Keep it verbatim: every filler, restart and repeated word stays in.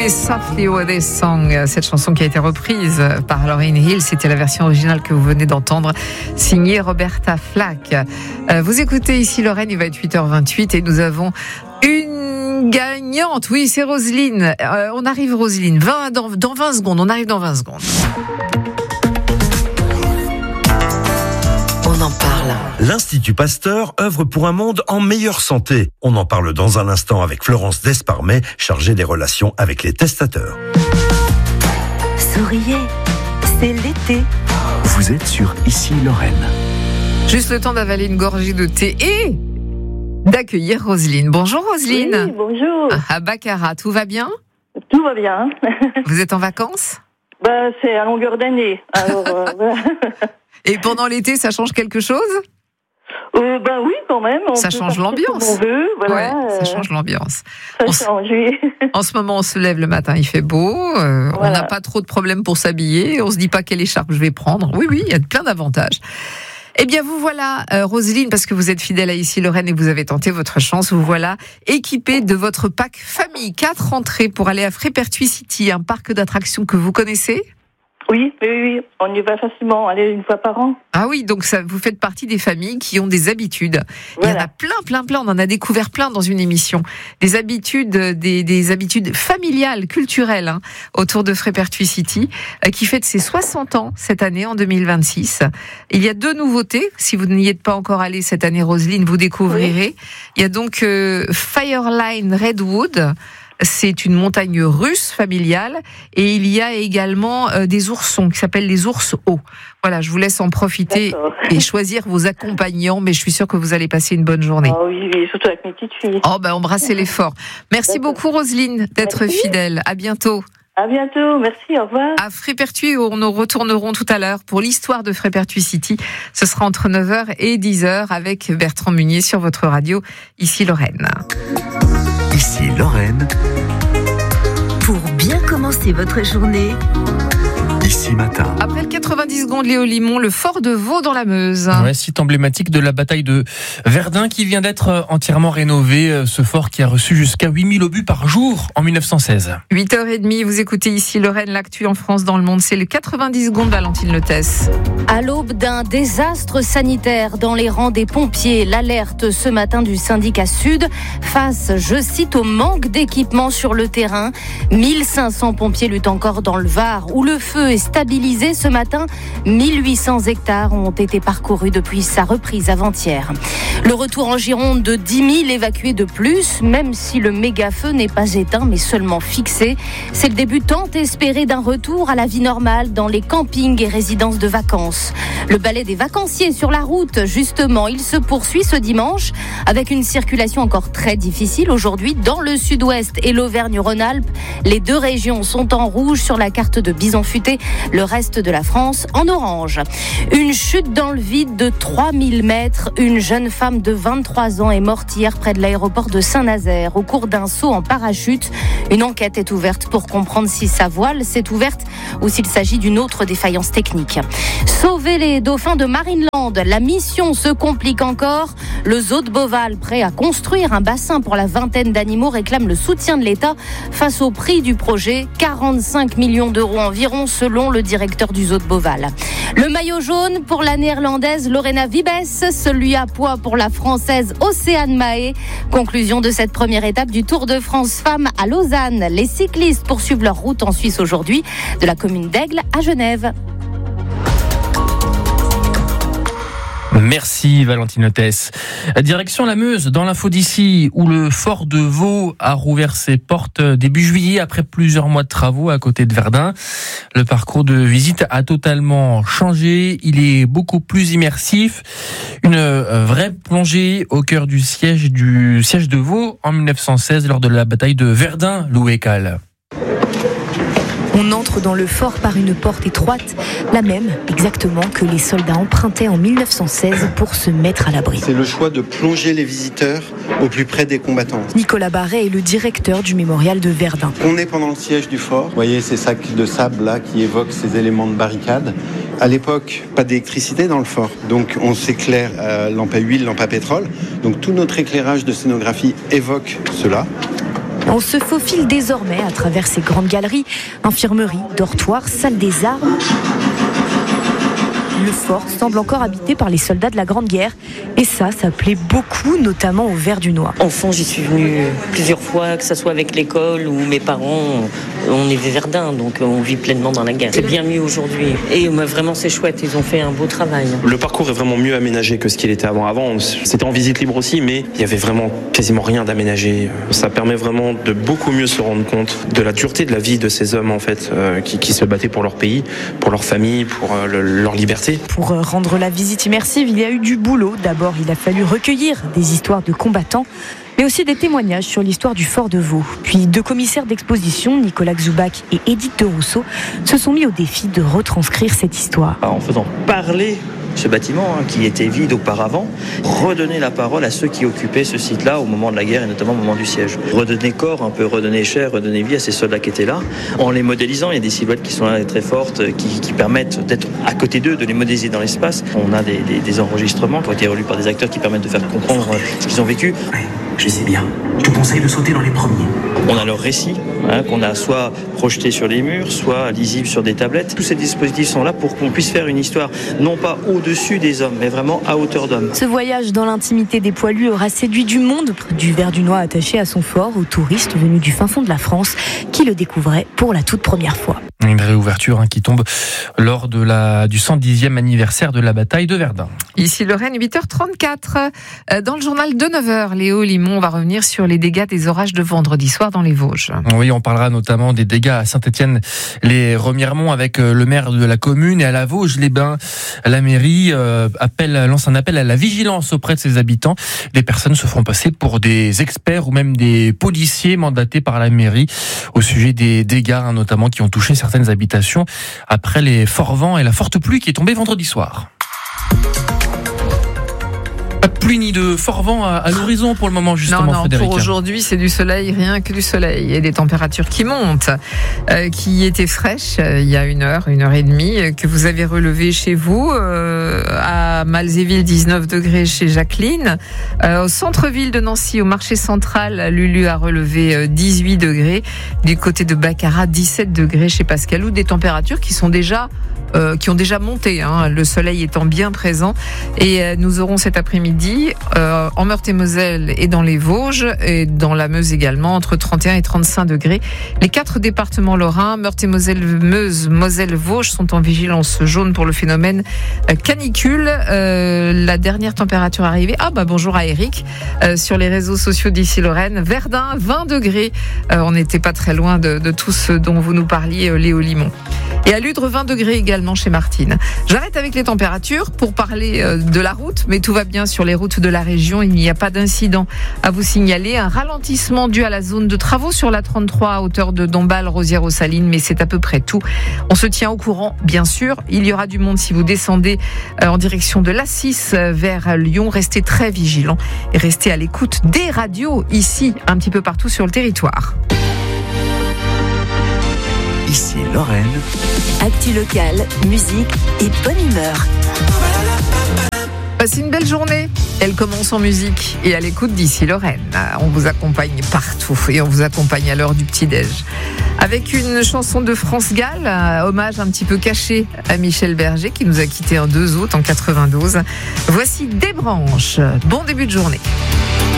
Me Softly with This Song, cette chanson qui a été reprise par Lauryn Hill, c'était la version originale que vous venez d'entendre, signée Roberta Flack. Euh, vous écoutez ici Lorraine, il va être huit heures vingt-huit et nous avons une gagnante. Oui, c'est Roselyne. Euh, on arrive Roselyne, vingt, dans, dans vingt secondes, on arrive dans vingt secondes. On en parle. L'Institut Pasteur œuvre pour un monde en meilleure santé. On en parle dans un instant avec Florence Desparmet, chargée des relations avec les testateurs. Souriez, c'est l'été. Vous êtes sur Ici Lorraine. Juste le temps d'avaler une gorgée de thé et d'accueillir Roselyne. Bonjour Roselyne. Oui, bonjour. À Baccarat, tout va bien ? Tout va bien. Vous êtes en vacances ? Bah, c'est à longueur d'année. Alors, euh, voilà. Et pendant l'été, ça change quelque chose ? euh, Ben oui, quand même. On Ça peut change partir l'ambiance. comme on veut, voilà. Ouais, ça euh, change l'ambiance. Ça On change, oui. En ce moment, on se lève le matin, il fait beau. Euh, Voilà. On n'a pas trop de problèmes pour s'habiller. On se dit pas quelle écharpe je vais prendre. Oui, oui, il y a plein d'avantages. Eh bien, vous voilà, euh, Roselyne, parce que vous êtes fidèle à Ici Lorraine et vous avez tenté votre chance. Vous voilà équipée de votre pack famille. Quatre entrées pour aller à Frépertuis City, un parc d'attractions que vous connaissez ? Oui, oui, oui. On y va facilement, aller une fois par an. Ah oui, donc ça, vous faites partie des familles qui ont des habitudes. Il y en Voilà. a plein, plein, plein. On en a découvert plein dans une émission. Des habitudes, des, des habitudes familiales, culturelles, hein, autour de Frépertuis City, euh, qui fête ses soixante ans cette année, en deux mille vingt-six. Il y a deux nouveautés. Si vous n'y êtes pas encore allé cette année, Roselyne, vous découvrirez. Il y a donc euh, Fireline Redwood. C'est une montagne russe familiale et il y a également euh, des oursons qui s'appellent les ours hauts. Voilà, je vous laisse en profiter D'accord. et choisir vos accompagnants, mais je suis sûre que vous allez passer une bonne journée. Ah oui, oui, surtout avec mes petites filles. Oh ben embrassez l'effort. Merci D'accord. beaucoup Roselyne d'être Merci. fidèle. À bientôt. À bientôt, merci, au revoir. À Frépertuis, où nous retournerons tout à l'heure pour l'histoire de Frépertuis City. Ce sera entre neuf heures et dix heures avec Bertrand Munier sur votre radio, Ici Lorraine. Ici Lorraine, Pour bien commencer votre journée, Ici Matin. Après le quatre-vingt-dix secondes, Léo Limon, le fort de Vaux dans la Meuse. Ouais, site emblématique de la bataille de Verdun qui vient d'être entièrement rénové. Ce fort qui a reçu jusqu'à huit mille obus par jour en mille neuf cent seize. huit heures trente, vous écoutez Ici Lorraine, l'actu en France, dans le monde. C'est le quatre-vingt-dix secondes, Valentine Lotès. À l'aube d'un désastre sanitaire dans les rangs des pompiers, l'alerte ce matin du syndicat Sud face, je cite, au manque d'équipement sur le terrain. mille cinq cents pompiers luttent encore dans le Var où le feu est stabilisé ce matin. mille huit cents hectares ont été parcourus depuis sa reprise avant-hier. Le retour en Gironde de dix mille évacués de plus, même si le méga-feu n'est pas éteint mais seulement fixé. C'est le début tant espéré d'un retour à la vie normale dans les campings et résidences de vacances. Le balai des vacanciers sur la route, justement, il se poursuit ce dimanche avec une circulation encore très difficile aujourd'hui dans le sud-ouest et l'Auvergne-Rhône-Alpes. Les deux régions sont en rouge sur la carte de Bison Futé, le reste de la France en orange. Une chute dans le vide de trois mille mètres. Une jeune femme de vingt-trois ans est morte hier près de l'aéroport de Saint-Nazaire au cours d'un saut en parachute. Une enquête est ouverte pour comprendre si sa voile s'est ouverte ou s'il s'agit d'une autre défaillance technique. Sauver les dauphins de Marineland, la mission se complique encore. Le zoo de Beauval, prêt à construire un bassin pour la vingtaine d'animaux, réclame le soutien de l'État face au prix du projet, quarante-cinq millions d'euros environ selon le directeur du zoo de Beauval. Le maillot jaune pour la néerlandaise Lorena Wiebes, celui à poids pour la française Océane Mahé. Conclusion de cette première étape du Tour de France Femmes à Lausanne. Les cyclistes poursuivent leur route en Suisse aujourd'hui, de la commune d'Aigle à Genève. Merci Valentine Lotès. Direction la Meuse, dans l'info d'ici, où le fort de Vaux a rouvert ses portes début juillet après plusieurs mois de travaux à côté de Verdun. Le parcours de visite a totalement changé, il est beaucoup plus immersif. Une vraie plongée au cœur du siège du siège de Vaux en mille neuf cent seize lors de la bataille de Verdun, Louécal. On entre dans le fort par une porte étroite, la même exactement que les soldats empruntaient en mille neuf cent seize pour se mettre à l'abri. C'est le choix de plonger les visiteurs au plus près des combattants. Nicolas Barret est le directeur du mémorial de Verdun. On est pendant le siège du fort. Vous voyez ces sacs de sable là qui évoquent ces éléments de barricade. À l'époque, pas d'électricité dans le fort, donc on s'éclaire à lampe à huile, lampe à pétrole. Donc tout notre éclairage de scénographie évoque cela. On se faufile désormais à travers ces grandes galeries, infirmeries, dortoirs, salles des armes. Le fort semble encore habité par les soldats de la Grande Guerre. Et ça, ça plaît beaucoup, notamment au Verdunois. Enfant, j'y suis venue plusieurs fois, que ce soit avec l'école ou mes parents. On est des Verdun, donc on vit pleinement dans la guerre. C'est bien mieux aujourd'hui. Et vraiment, c'est chouette, ils ont fait un beau travail. Le parcours est vraiment mieux aménagé que ce qu'il était avant. Avant, c'était en visite libre aussi, mais il y avait vraiment quasiment rien d'aménagé. Ça permet vraiment de beaucoup mieux se rendre compte de la dureté de la vie de ces hommes, en fait, euh, qui, qui se battaient pour leur pays, pour leur famille, pour euh, le, leur liberté. Pour rendre la visite immersive, il y a eu du boulot. D'abord, il a fallu recueillir des histoires de combattants, mais aussi des témoignages sur l'histoire du fort de Vaux. Puis deux commissaires d'exposition, Nicolas Xoubac et Édith de Rousseau, se sont mis au défi de retranscrire cette histoire. En faisant parler ce bâtiment hein, qui était vide auparavant, redonner la parole à ceux qui occupaient ce site-là au moment de la guerre et notamment au moment du siège. Redonner corps, un peu redonner chair, redonner vie à ces soldats qui étaient là. En les modélisant, il y a des silhouettes qui sont là très fortes, qui, qui permettent d'être à côté d'eux, de les modéliser dans l'espace. On a des, des, des enregistrements qui ont été relus par des acteurs qui permettent de faire comprendre ce qu'ils ont vécu. Oui, je sais bien. Je te conseille de sauter dans les premiers. On a leur récit, hein, qu'on a soit projeté sur les murs, soit lisible sur des tablettes. Tous ces dispositifs sont là pour qu'on puisse faire une histoire, non pas au-dessus des hommes, mais vraiment à hauteur d'homme. Ce voyage dans l'intimité des poilus aura séduit du monde près du Verdunois attaché à son fort, aux touristes venus du fin fond de la France, qui le découvraient pour la toute première fois. Une réouverture hein, qui tombe lors de la, du cent dixième anniversaire de la bataille de Verdun. Ici Lorraine, huit heures trente-quatre. Dans le journal de neuf heures, Léo Limon va revenir sur les dégâts des orages de vendredi soir dans les Vosges. Oui, on parlera notamment des dégâts à Saint-Étienne-les-Remiremont avec le maire de la commune et à la Vosges-les-Bains. La mairie euh, appelle, lance un appel à la vigilance auprès de ses habitants. Les personnes se font passer pour des experts ou même des policiers mandatés par la mairie au sujet des dégâts hein, notamment qui ont touché certaines habitations après les forts vents et la forte pluie qui est tombée vendredi soir. Pas de pluie ni de fort vent à, à l'horizon pour le moment, justement, non, non, Frédéric. pour aujourd'hui, c'est du soleil, rien que du soleil. Et des températures qui montent, euh, qui étaient fraîches euh, il y a une heure, une heure et demie, euh, que vous avez relevé chez vous. Euh, à Malzéville, dix-neuf degrés chez Jacqueline. Euh, au centre-ville de Nancy, au marché central, Lulu a relevé euh, dix-huit degrés. Du côté de Baccarat, dix-sept degrés chez Pascalou. Des températures qui sont déjà... Euh, qui ont déjà monté, hein, le soleil étant bien présent. Et euh, nous aurons cet après-midi, euh, en Meurthe-et-Moselle et dans les Vosges, et dans la Meuse également, entre trente et un et trente-cinq degrés. Les quatre départements lorrains, Meurthe-et-Moselle, Meuse, Moselle, Vosges, sont en vigilance jaune pour le phénomène euh, canicule. Euh, la dernière température arrivée, ah bah bonjour à Eric, euh, sur les réseaux sociaux d'ici Lorraine, Verdun, vingt degrés. Euh, on n'était pas très loin de, de tout ce dont vous nous parliez, euh, Léo Limon. Et à Ludre, vingt degrés également chez Martine. J'arrête avec les températures pour parler de la route, mais tout va bien sur les routes de la région. Il n'y a pas d'incident à vous signaler. Un ralentissement dû à la zone de travaux sur la trente-trois à hauteur de Dombasle, Rosières-aux-Salines, mais c'est à peu près tout. On se tient au courant, bien sûr. Il y aura du monde si vous descendez en direction de l'A six vers Lyon. Restez très vigilants et restez à l'écoute des radios ici, un petit peu partout sur le territoire. Ici Lorraine. Actu locale, musique et bonne humeur. Passez une belle journée. Elle commence en musique et à l'écoute d'ici Lorraine. On vous accompagne partout et on vous accompagne à l'heure du petit-déj. Avec une chanson de France Gall, hommage un petit peu caché à Michel Berger qui nous a quittés en deux août en quatre-vingt-douze. Voici Des branches. Bon début de journée.